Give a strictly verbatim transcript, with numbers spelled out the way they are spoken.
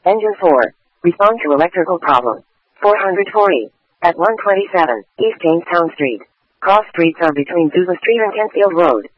Engine four. Respond to electrical problem. four hundred forty. At one twenty-seven, East Jamestown Street. Cross streets are between Zuba Street and Kentfield Road.